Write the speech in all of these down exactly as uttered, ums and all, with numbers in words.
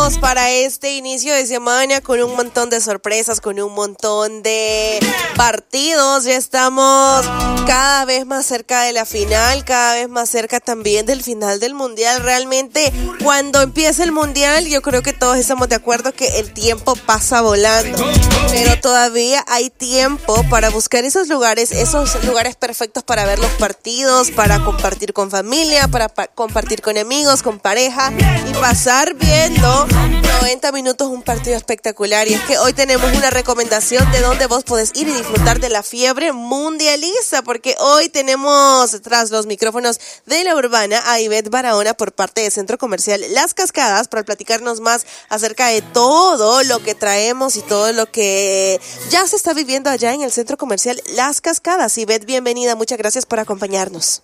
listos para este inicio de semana con un montón de sorpresas, con un montón de partidos. Ya estamos cada vez más cerca de la final, cada vez más cerca también del final del mundial. Realmente, cuando empieza el mundial, yo creo que todos estamos de acuerdo que el tiempo pasa volando, pero todavía hay tiempo para buscar esos lugares, esos lugares perfectos para ver los partidos, para compartir con familia, para pa- compartir con amigos, con pareja y pasar viendo noventa minutos un partido espectacular. Y es que hoy tenemos una recomendación de dónde vos podés ir y disfrutar de la fiebre mundialista, porque hoy tenemos tras los micrófonos de La Urbana a Ivette Barahona por parte del Centro Comercial Las Cascadas para platicarnos más acerca de todo lo que traemos y todo lo que ya se está viviendo allá en el Centro Comercial Las Cascadas. Ivette, bienvenida, muchas gracias por acompañarnos.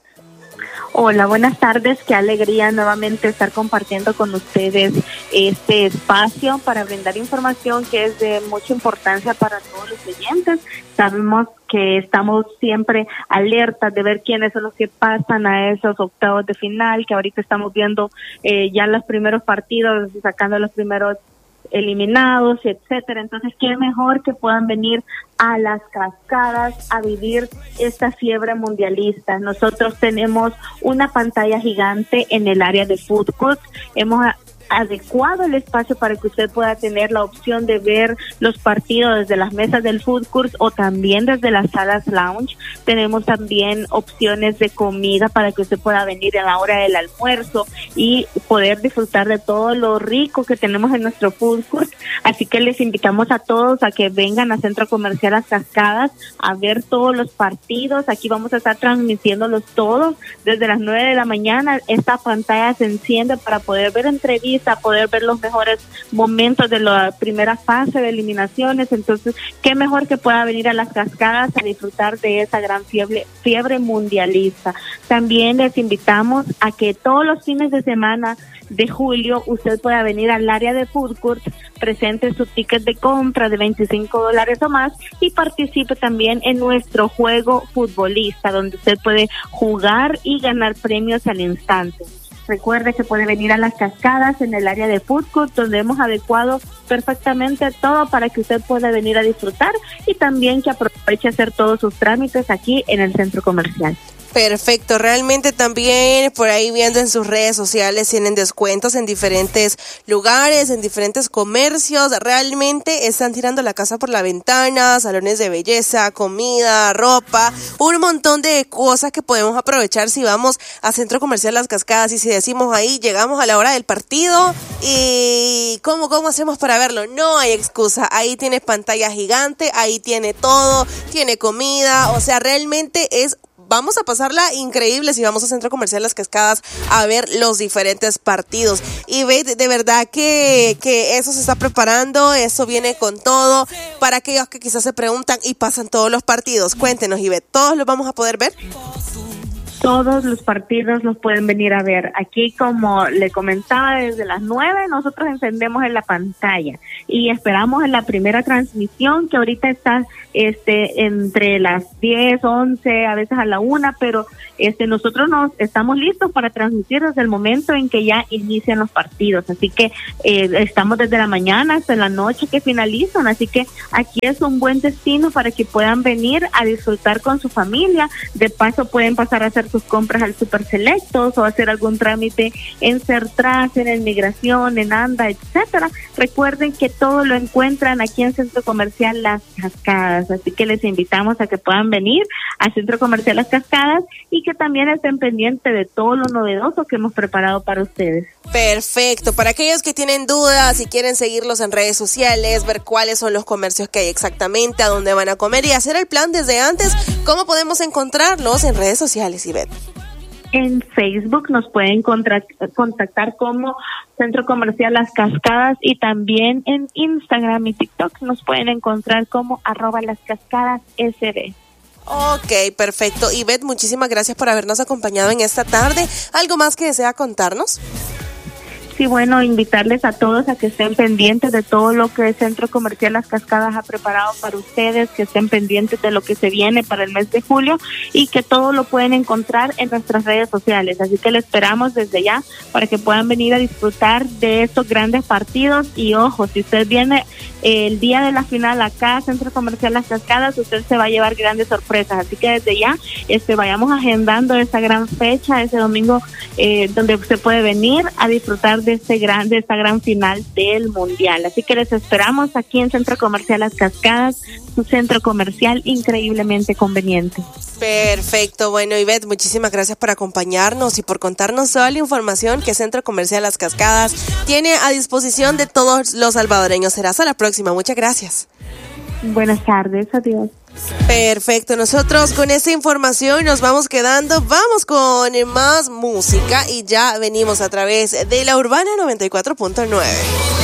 Hola, buenas tardes. Qué alegría nuevamente estar compartiendo con ustedes este espacio para brindar información que es de mucha importancia para todos los oyentes. Sabemos que estamos siempre alertas de ver quiénes son los que pasan a esos octavos de final, que ahorita estamos viendo eh, ya los primeros partidos, sacando los primeros eliminados, etcétera. Entonces, qué mejor que puedan venir a Las Cascadas a vivir esta fiebre mundialista. Nosotros tenemos una pantalla gigante en el área de food court. Hemos adecuado el espacio para que usted pueda tener la opción de ver los partidos desde las mesas del food court o también desde las salas lounge. Tenemos también opciones de comida para que usted pueda venir a la hora del almuerzo y poder disfrutar de todo lo rico que tenemos en nuestro food court. Así que les invitamos a todos a que vengan a Centro Comercial Las Cascadas a ver todos los partidos. Aquí vamos a estar transmitiéndolos todos desde las nueve de la mañana. Esta pantalla se enciende para poder ver entrevistas, a poder ver los mejores momentos de la primera fase de eliminaciones. Entonces, qué mejor que pueda venir a Las Cascadas a disfrutar de esa gran fiebre, fiebre mundialista. También les invitamos a que todos los fines de semana de julio usted pueda venir al área de food court, presente su ticket de compra de veinticinco dólares o más y participe también en nuestro juego futbolista, donde usted puede jugar y ganar premios al instante. Recuerde que puede venir a Las Cascadas en el área de food court, donde hemos adecuado perfectamente todo para que usted pueda venir a disfrutar y también que aproveche a hacer todos sus trámites aquí en el centro comercial. Perfecto, realmente también por ahí viendo en sus redes sociales tienen descuentos en diferentes lugares, en diferentes comercios. Realmente están tirando la casa por la ventana, salones de belleza, comida, ropa, un montón de cosas que podemos aprovechar si vamos a Centro Comercial Las Cascadas. Y si decimos ahí, llegamos a la hora del partido y ¿cómo, cómo hacemos para verlo? No hay excusa, ahí tiene pantalla gigante, ahí tiene todo, tiene comida, o sea, realmente es... Vamos a pasarla increíble si vamos a Centro Comercial Las Cascadas a ver los diferentes partidos. Y ve, de verdad que, que eso se está preparando, eso viene con todo. Para aquellos que quizás se preguntan y pasan todos los partidos, cuéntenos, Ivette, ¿todos los vamos a poder ver? Todos los partidos los pueden venir a ver. Aquí, como le comentaba, desde las nueve nosotros encendemos en la pantalla y esperamos en la primera transmisión, que ahorita está este entre las diez, once, a veces a la una, pero este nosotros nos estamos listos para transmitir desde el momento en que ya inician los partidos. Así que eh, estamos desde la mañana hasta la noche que finalizan. Así que aquí es un buen destino para que puedan venir a disfrutar con su familia. De paso pueden pasar a hacer sus compras al Super Selectos o hacer algún trámite en Sertras, en Migración, en ANDA, etcétera. Recuerden que todo lo encuentran aquí en Centro Comercial Las Cascadas, así que les invitamos a que puedan venir al Centro Comercial Las Cascadas y que también estén pendientes de todo lo novedoso que hemos preparado para ustedes. Perfecto, para aquellos que tienen dudas y quieren seguirlos en redes sociales, ver cuáles son los comercios que hay exactamente, a dónde van a comer y hacer el plan desde antes, ¿cómo podemos encontrarlos en redes sociales, Ivette? En Facebook nos pueden contra- contactar como Centro Comercial Las Cascadas y también en Instagram y TikTok nos pueden encontrar como arroba Las Cascadas S D. Ok, perfecto. Ivette, muchísimas gracias por habernos acompañado en esta tarde. ¿Algo más que desea contarnos? Sí, bueno, invitarles a todos a que estén pendientes de todo lo que el Centro Comercial Las Cascadas ha preparado para ustedes, que estén pendientes de lo que se viene para el mes de julio y que todo lo pueden encontrar en nuestras redes sociales. Así que le esperamos desde ya para que puedan venir a disfrutar de estos grandes partidos. Y ojo, si usted viene el día de la final acá, Centro Comercial Las Cascadas, usted se va a llevar grandes sorpresas. Así que desde ya este, vayamos agendando esa gran fecha, ese domingo eh, donde usted puede venir a disfrutar de este gran, de esta gran final del Mundial. Así que les esperamos aquí en Centro Comercial Las Cascadas, un centro comercial increíblemente conveniente. Perfecto. Bueno, Ivette, muchísimas gracias por acompañarnos y por contarnos toda la información que Centro Comercial Las Cascadas tiene a disposición de todos los salvadoreños. Será hasta la próxima. Muchas gracias. Buenas tardes. Adiós. Perfecto, nosotros con esta información nos vamos quedando, vamos con más música y ya venimos a través de la Urbana noventa y cuatro punto nueve.